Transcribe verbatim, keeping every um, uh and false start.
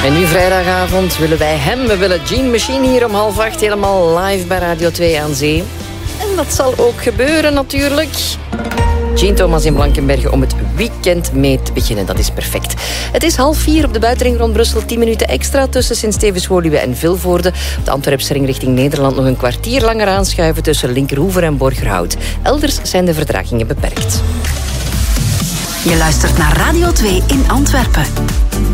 En nu vrijdagavond willen wij hem. We willen Gene Machine hier om half acht helemaal live bij Radio twee aan Zee. En dat zal ook gebeuren natuurlijk. Gene Thomas in Blankenberge om het weekend mee te beginnen. Dat is perfect. Het is half vier op de buitenring rond Brussel. Tien minuten extra tussen Sint-Stevens-Woluwe en Vilvoorde. Op de Antwerpse ring richting Nederland nog een kwartier langer aanschuiven tussen Linkerhoever en Borgerhout. Elders zijn de vertragingen beperkt. Je luistert naar Radio twee in Antwerpen.